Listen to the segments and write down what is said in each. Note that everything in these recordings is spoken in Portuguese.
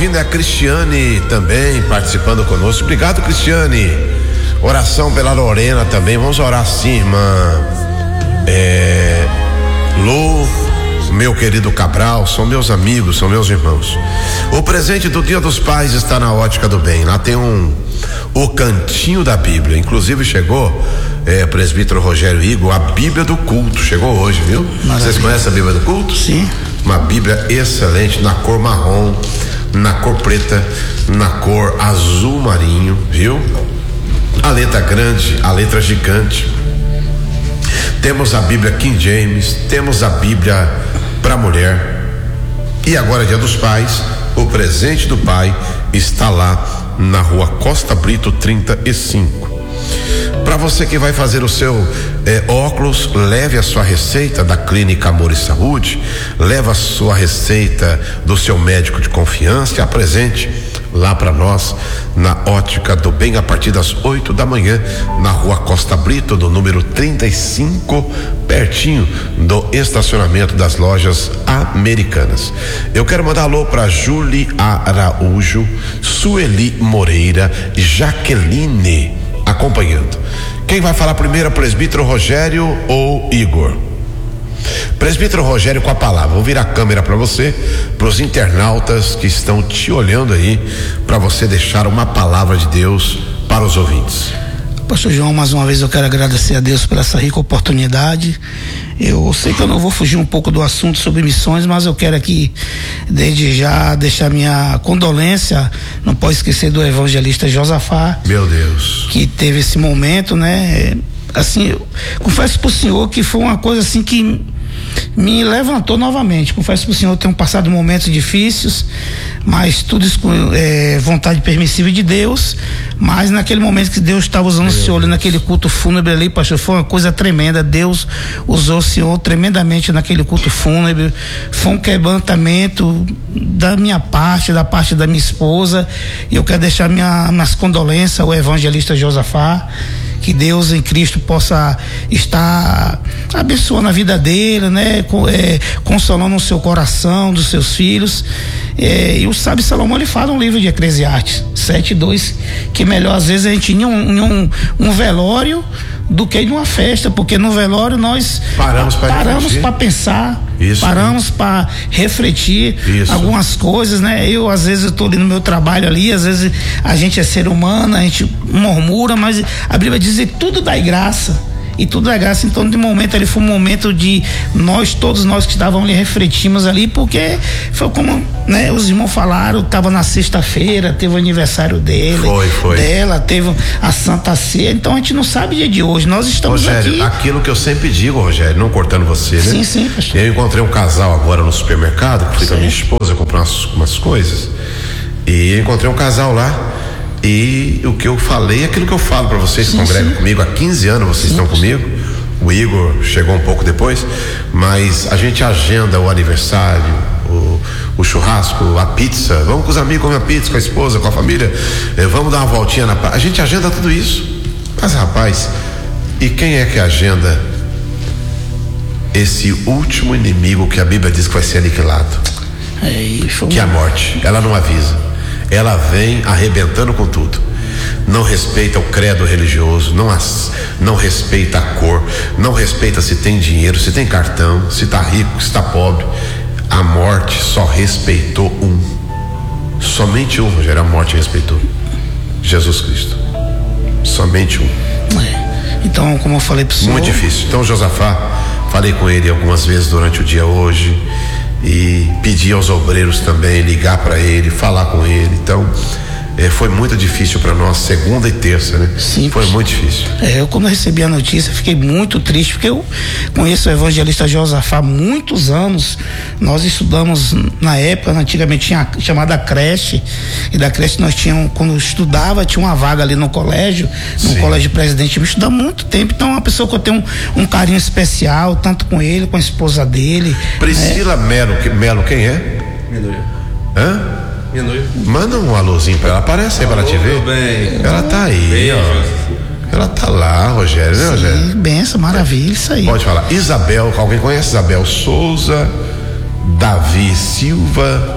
A Cristiane também participando conosco. Obrigado, Cristiane. Oração pela Lorena também. Vamos orar sim, irmã. Lu, meu querido Cabral, são meus amigos, são meus irmãos. O presente do Dia dos Pais está na Ótica do Bem. Lá tem o cantinho da Bíblia. Inclusive chegou, presbítero Rogério Igor, a Bíblia do culto. Chegou hoje, viu? Maravilha. Vocês conhecem a Bíblia do culto? Sim. Uma Bíblia excelente, na cor marrom, na cor preta, na cor azul marinho, viu? A letra grande, a letra gigante. Temos a Bíblia King James, temos a Bíblia para mulher. E agora, Dia dos Pais, o presente do pai está lá na Rua Costa Brito 35. Para você que vai fazer o seu óculos, leve a sua receita da Clínica Amor e Saúde, leva a sua receita do seu médico de confiança e apresente lá para nós na Ótica do Bem a partir das 8 da manhã na Rua Costa Brito, do número 35, pertinho do estacionamento das lojas Americanas. Eu quero mandar alô para Julie Araújo, Sueli Moreira, Jaqueline acompanhando. Quem vai falar primeiro é presbítero Rogério ou Igor? Presbítero Rogério com a palavra. Vou virar a câmera para você, para os internautas que estão te olhando aí, para você deixar uma palavra de Deus para os ouvintes. Pastor João, mais uma vez eu quero agradecer a Deus por essa rica oportunidade. Eu sei que eu não vou fugir um pouco do assunto sobre missões, mas eu quero aqui, desde já, deixar minha condolência. Não posso esquecer do evangelista Josafá. Meu Deus. Que teve esse momento, né? Assim, eu confesso pro senhor que foi uma coisa assim que me levantou novamente. Confesso pro senhor, tenho passado momentos difíceis, mas tudo isso com vontade permissiva de Deus. Mas naquele momento que Deus estava usando o senhor ali naquele culto fúnebre ali, pastor, foi uma coisa tremenda. Deus usou o senhor tremendamente naquele culto fúnebre. Foi um quebrantamento da minha parte, da parte da minha esposa. E eu quero deixar minhas condolências ao evangelista Josafá. Que Deus em Cristo possa estar abençoando a vida dele, né? Consolando o seu coração, dos seus filhos. E o sábio Salomão, ele fala no livro de Eclesiastes 7:2, que melhor às vezes a gente ir em um velório do que em uma festa, porque no velório nós paramos para pensar, isso, paramos para refletir algumas coisas, né? Eu às vezes estou ali no meu trabalho ali, às vezes a gente é ser humano, a gente murmura, mas a Bíblia diz que tudo dá graça. E tudo é graça. Então, de momento, ele foi um momento de todos nós que estávamos ali, refletimos ali, porque foi como, né, os irmãos falaram, estava na sexta-feira, teve o aniversário dele, dela, teve a Santa Ceia. Então, a gente não sabe o dia de hoje. Nós estamos Rogério, aqui. Aquilo que eu sempre digo, Rogério, não cortando você, né? Sim, sim, pastor. Eu encontrei um casal agora no supermercado, fui com a minha esposa comprar umas coisas, e eu encontrei um casal lá. E o que eu falei é aquilo que eu falo para vocês que congregam comigo há 15 anos, vocês estão comigo. O Igor chegou um pouco depois, mas a gente agenda o aniversário, o churrasco, a pizza. Vamos com os amigos comer a pizza, com a esposa, com a família. Vamos dar uma voltinha na praia. A gente agenda tudo isso. Mas, rapaz, e quem é que agenda esse último inimigo que a Bíblia diz que vai ser aniquilado? Que é a morte. Ela não avisa. Ela vem arrebentando com tudo. Não respeita o credo religioso, não respeita a cor, não respeita se tem dinheiro, se tem cartão, se está rico, se está pobre. A morte só respeitou um. Somente um, Rogério, a morte respeitou. Jesus Cristo. Somente um. Então, como eu falei pro senhor. Muito difícil. Então, Josafá, falei com ele algumas vezes durante o dia hoje. E pedi aos obreiros também ligar para ele, falar com ele. Então foi muito difícil para nós, segunda e terça, né? Sim. Foi muito difícil. Eu, quando recebi a notícia, fiquei muito triste, porque eu conheço o evangelista Josafá há muitos anos. Nós estudamos na época, antigamente tinha a chamada creche, e da creche nós tínhamos, quando eu estudava, tinha uma vaga ali no colégio, no colégio Presidente. Eu estudava muito tempo, então é uma pessoa que eu tenho um carinho especial, tanto com ele, com a esposa dele. Priscila Melo, quem é? Minha noiva. Hã? Minha noiva. Manda um alôzinho pra ela, aparece aí pra ela te ver. Bem. Ela tá aí, bem, ó. Ela tá lá, Rogério, né, Rogério? Benção, maravilha, isso aí. Pode falar. Isabel, alguém conhece Isabel Souza, Davi Silva,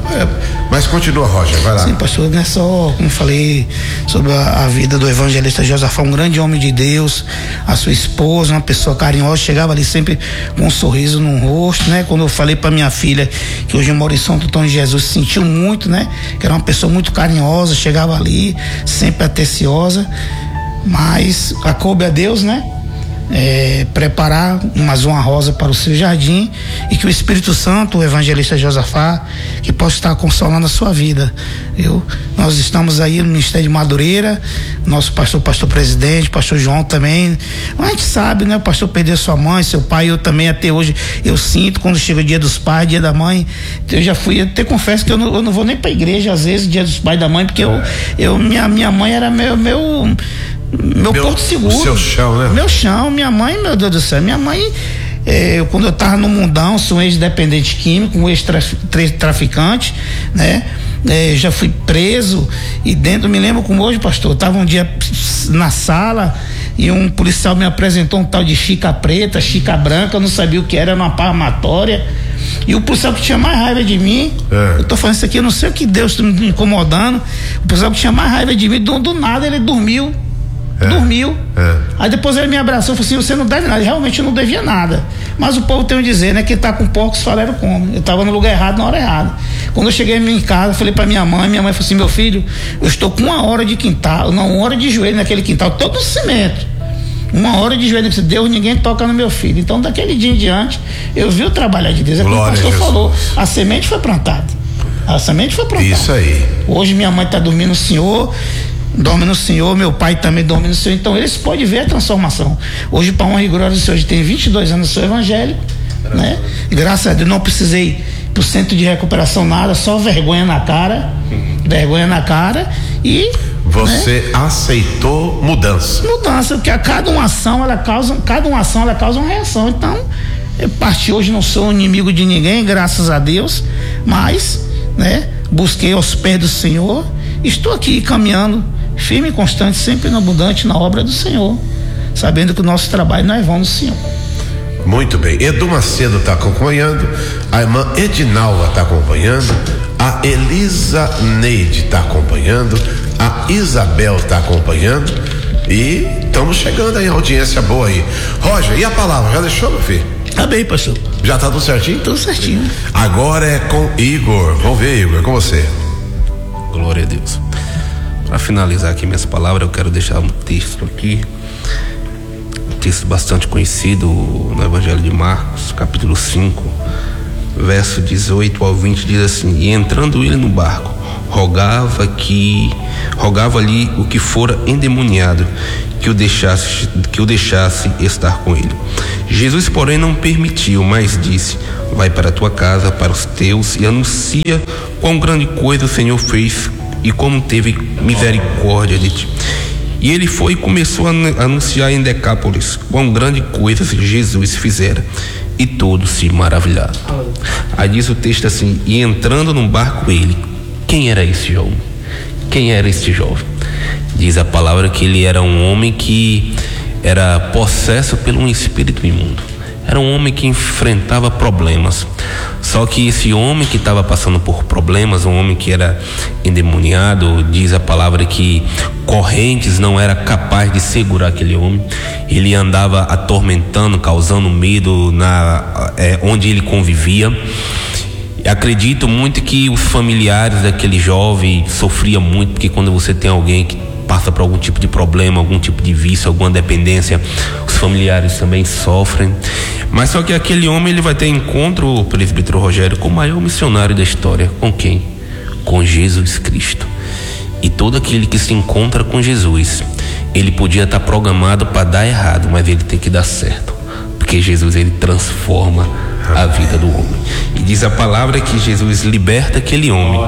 Mas continua, Roger, vai lá. Sim, pastor, não é só, como falei, sobre a vida do evangelista Josafá, um grande homem de Deus, a sua esposa, uma pessoa carinhosa, chegava ali sempre com um sorriso no rosto, né? Quando eu falei para minha filha que hoje eu moro em Santo Antônio de Jesus, sentiu muito, né? Que era uma pessoa muito carinhosa, chegava ali, sempre atenciosa, mas coube a Deus, né? Preparar mais uma rosa para o seu jardim, e que o Espírito Santo, o evangelista Josafá, que possa estar consolando a sua vida, viu? Nós estamos aí no Ministério de Madureira, nosso pastor presidente, pastor João também, a gente sabe, né? O pastor perdeu sua mãe, seu pai, eu também até hoje, eu sinto quando chega o dia dos pais, dia da mãe, eu já fui, eu até confesso que eu não vou nem para a igreja às vezes, dia dos pais da mãe, porque minha mãe era meu porto seguro. O seu chão, né? Meu chão, minha mãe, meu Deus do céu, minha mãe, quando eu tava no mundão, sou um ex-dependente químico, um ex-traficante, né? Já fui preso, e dentro, me lembro como hoje, pastor, eu tava um dia na sala e um policial me apresentou um tal de Chica Preta, Chica Branca, eu não sabia o que era uma palmatória. E o policial que tinha mais raiva de mim, eu tô falando isso aqui, eu não sei o que Deus tá me incomodando, o policial que tinha mais raiva de mim, do nada ele dormiu. Aí depois ele me abraçou e falou assim: você não deve nada. Realmente eu não devia nada, mas o povo tem que dizer, né, que tá com porcos, faleiro come. Eu tava no lugar errado na hora errada. Quando eu cheguei em casa, falei pra minha mãe falou assim: meu filho, eu estou com 1 hora de quintal, não, 1 hora de joelho naquele quintal, todo no cimento, 1 hora de joelho. Deus, ninguém toca no meu filho. Então daquele dia em diante eu vi o trabalho de Deus. É como o pastor falou, a semente foi plantada. Isso aí. Hoje minha mãe tá dormindo no Senhor, dorme no Senhor, meu pai também dorme no Senhor, então eles podem ver a transformação. Hoje, para honra e glória do Senhor, hoje tem 22 anos, sou evangélico, né? E graças a Deus não precisei pro centro de recuperação nada, só vergonha na cara, e você, né, aceitou mudança, porque a cada uma ação ela causa uma reação. Então eu parti hoje, não sou inimigo de ninguém, graças a Deus, mas, né, busquei aos pés do Senhor, estou aqui caminhando firme e constante, sempre no abundante na obra do Senhor, sabendo que o nosso trabalho não é vão no Senhor. Muito bem. Edu Macedo está acompanhando, a irmã Edinalva está acompanhando, a Elisa Neide está acompanhando, a Isabel está acompanhando, e estamos chegando aí, audiência boa aí. Roger, e a palavra? Já deixou, meu filho? Tá bem, pastor. Já tá tudo certinho? Tudo certinho. Agora é com Igor. Vamos ver, Igor, é com você. Glória a Deus. Para finalizar aqui minhas palavras, eu quero deixar um texto aqui, um texto bastante conhecido no Evangelho de Marcos, capítulo 5, verso 18 ao 20, diz assim: e entrando ele no barco, rogava-lhe o que fora endemoniado que o deixasse estar com ele. Jesus, porém, não permitiu, mas disse: vai para a tua casa, para os teus, e anuncia quão grande coisa o Senhor fez e como teve misericórdia de ti. E ele foi e começou a anunciar em Decápolis quão grande coisa Jesus fizera, e todos se maravilharam. Aí diz o texto assim: e entrando num barco ele. Quem era esse jovem? Quem era este jovem? Diz a palavra que ele era um homem que era possesso por um espírito imundo. Era um homem que enfrentava problemas. Só que esse homem que estava passando por problemas, um homem que era endemoniado, diz a palavra que correntes não era capaz de segurar aquele homem. Ele andava atormentando, causando medo onde ele convivia. Acredito muito que os familiares daquele jovem sofriam muito, porque quando você tem alguém que passa por algum tipo de problema, algum tipo de vício, alguma dependência, os familiares também sofrem. Mas só que aquele homem, ele vai ter encontro, o presbítero Rogério, com o maior missionário da história. Com quem? Com Jesus Cristo. E todo aquele que se encontra com Jesus, ele podia estar programado para dar errado, mas ele tem que dar certo, porque Jesus, ele transforma a vida do homem. E diz a palavra que Jesus liberta aquele homem.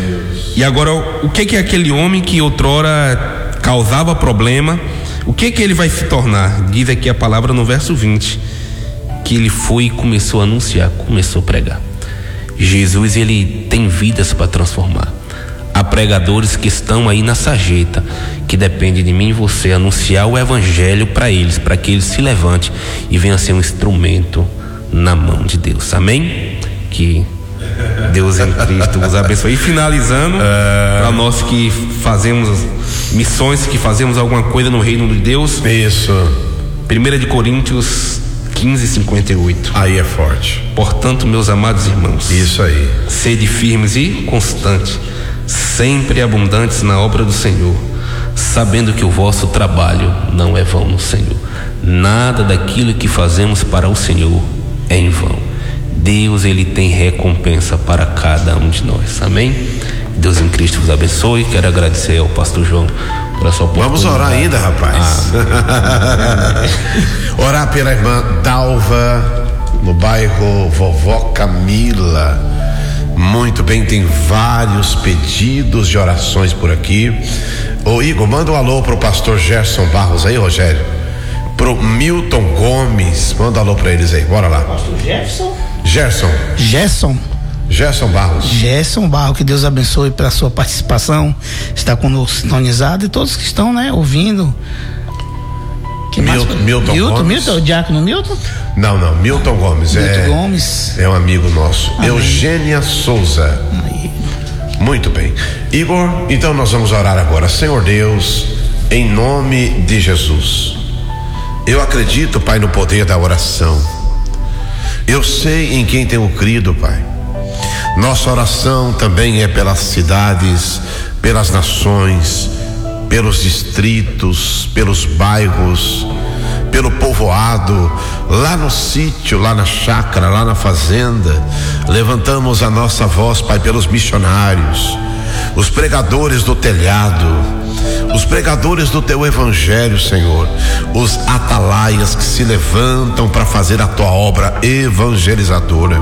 E agora, o que é aquele homem que outrora causava problema? O que ele vai se tornar? Diz aqui a palavra no verso 20, que ele foi e começou a anunciar, começou a pregar. Jesus, ele tem vidas para transformar. Há pregadores que estão aí na sarjeta, que depende de mim e você anunciar o evangelho para eles, para que eles se levantem e venham a ser um instrumento na mão de Deus. Amém? Que Deus em Cristo vos abençoe. E finalizando, para nós que fazemos missões, que fazemos alguma coisa no reino de Deus. Isso. 1 de Coríntios 15:58. Aí é forte. Portanto, meus amados irmãos, isso aí, sede firmes e constantes, sempre abundantes na obra do Senhor, sabendo que o vosso trabalho não é vão no Senhor. Nada daquilo que fazemos para o Senhor é em vão. Deus, ele tem recompensa para cada um de nós. Amém? Deus em Cristo vos abençoe. Quero agradecer ao pastor João por sua oportunidade. Vamos orar ainda, rapaz. Orar pela irmã Dalva, no bairro Vovó Camila. Muito bem, tem vários pedidos de orações por aqui. Ô Igor, manda um alô pro pastor Gerson Barros aí, Rogério. Pro Milton Gomes, manda um alô pra eles aí, bora lá. Pastor Jefferson? Gerson Barros, que Deus abençoe pela sua participação, está conosco sintonizado, e todos que estão, né, ouvindo. Milton Gomes. O diácono Milton? Não, Milton Gomes. Milton Gomes. É um amigo nosso. Amém. Eugênia Souza. Aí. Muito bem. Igor, então nós vamos orar agora. Senhor Deus, em nome de Jesus, eu acredito, Pai, no poder da oração. Eu sei em quem tenho crido, Pai. Nossa oração também é pelas cidades, pelas nações, pelos distritos, pelos bairros, pelo povoado, lá no sítio, lá na chácara, lá na fazenda. Levantamos a nossa voz, Pai, pelos missionários, os pregadores do telhado, os pregadores do teu evangelho, Senhor, os atalaias que se levantam para fazer a tua obra evangelizadora.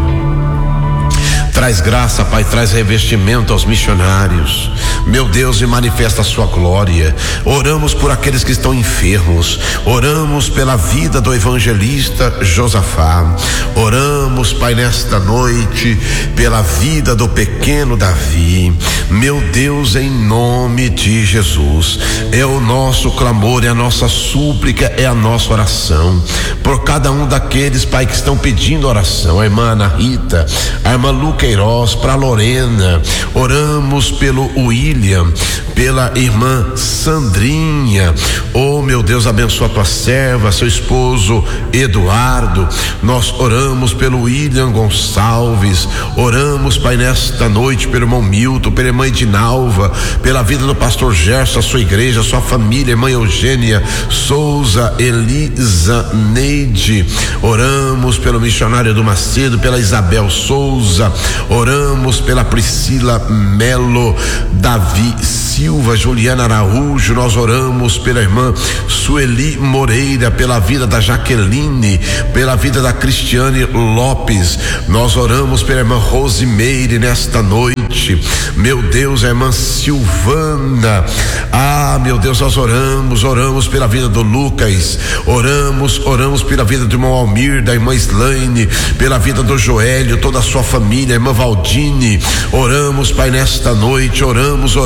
Traz graça, Pai, traz revestimento aos missionários, meu Deus, e manifesta a sua glória. Oramos por aqueles que estão enfermos, oramos pela vida do evangelista Josafá, oramos, Pai, nesta noite pela vida do pequeno Davi. Meu Deus, em nome de Jesus, é o nosso clamor, é a nossa súplica, é a nossa oração por cada um daqueles, Pai, que estão pedindo oração. A irmã Ana Rita, a irmã Luca Queiroz, para Lorena, oramos pelo William, pela irmã Sandrinha. Oh, meu Deus, abençoa a tua serva, seu esposo Eduardo. Nós oramos pelo William Gonçalves, oramos, Pai, nesta noite pelo irmão Milton, pela irmã Edinalva, pela vida do pastor Gerson, a sua igreja, a sua família, irmã Eugênia Souza, Elisa Neide. Oramos pelo missionário do Macedo, pela Isabel Souza. Oramos pela Priscila Melo, Davi Silva, Juliana Araújo. Nós oramos pela irmã Sueli Moreira, pela vida da Jaqueline, pela vida da Cristiane Lopes. Nós oramos pela irmã Rosimeire nesta noite. Meu Deus, a irmã Silvana. Ah, meu Deus, nós oramos pela vida do Lucas. Oramos pela vida do irmão Almir, da irmã Slaine, pela vida do Joélio, toda a sua família, irmã Valdine. Oramos, Pai, nesta noite, oramos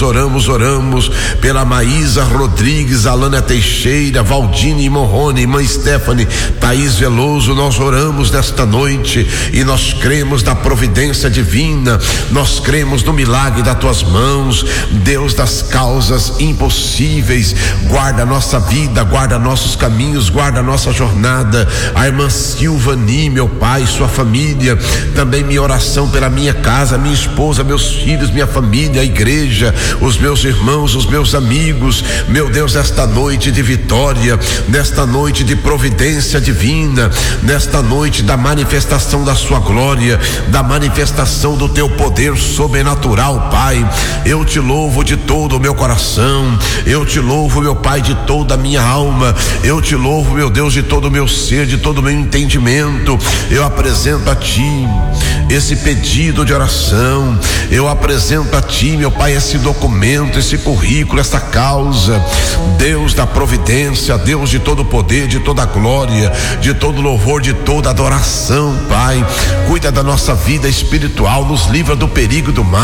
pela Maísa Rodrigues, Alana Teixeira, Valdine, irmã Rony, irmã Stephanie, Thaís Veloso. Nós oramos nesta noite e nós cremos na providência divina, nós cremos no milagre das tuas mãos, Deus das causas impossíveis. Guarda a nossa vida, guarda nossos caminhos, guarda a nossa jornada. A irmã Silvani, meu pai, sua família, também minha oração pela minha casa, minha esposa, meus filhos, minha família, a igreja, os meus irmãos, os meus amigos. Meu Deus, nesta noite de vitória, nesta noite de providência divina, nesta noite da manifestação da sua glória, da manifestação do teu poder sobrenatural, Pai, eu te louvo de todo o meu coração, eu te louvo, meu Pai, de toda a minha alma, eu te louvo, meu Deus, de todo o meu ser, de todo o meu entendimento. Eu apresento a ti esse pedido de oração, eu apresento a ti, meu Pai, esse documento, esse currículo, essa causa. Deus da providência, Deus de todo o poder, de toda a glória, de todo louvor, de toda adoração, Pai, cuida da nossa vida espiritual, nos livra do perigo e do mal.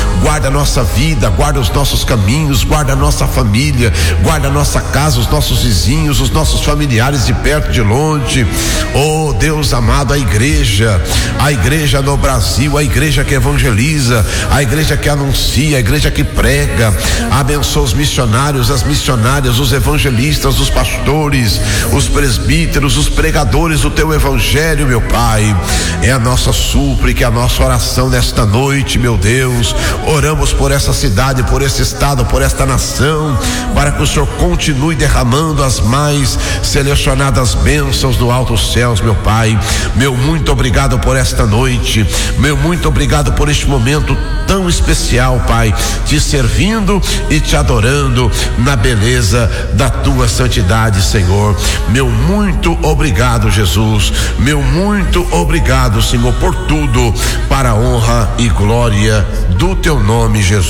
guarda a nossa vida, guarda os nossos caminhos, guarda a nossa família, guarda a nossa casa, os nossos vizinhos, os nossos familiares de perto e de longe. Oh Deus amado, a igreja no Brasil, a igreja que evangeliza, a igreja que anuncia, a igreja que prega, abençoa os missionários, as missionárias, os evangelistas, os pastores, os presbíteros, os pregadores do teu evangelho, meu Pai. É a nossa súplica, é a nossa oração nesta noite, meu Deus. Oramos por essa cidade, por esse estado, por esta nação, para que o Senhor continue derramando as mais selecionadas bênçãos do alto céus, meu Pai. Meu muito obrigado por esta noite, meu muito obrigado por este momento tão especial, Pai, te servindo e te adorando na beleza da tua santidade, Senhor. Meu muito obrigado, Jesus. Meu muito obrigado, Senhor, por tudo, para a honra e glória do teu nome, Jesus.